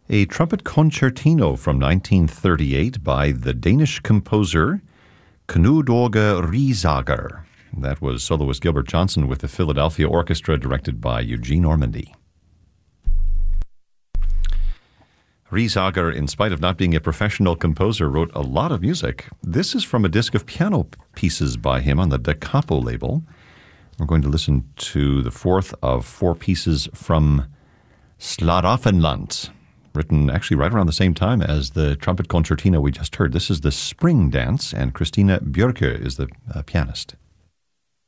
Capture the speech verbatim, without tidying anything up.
a trumpet concertino from nineteen thirty-eight by the Danish composer Knud Åge Riesager. That was soloist Gilbert Johnson with the Philadelphia Orchestra, directed by Eugene Ormandy. Riesager, in spite of not being a professional composer, wrote a lot of music. This is from a disc of piano pieces by him on the Da Capo label. We're going to listen to the fourth of four pieces from Schlaraffenland, written actually right around the same time as the trumpet concertino we just heard. This is the Spring Dance, and Christina Björke is the uh, pianist.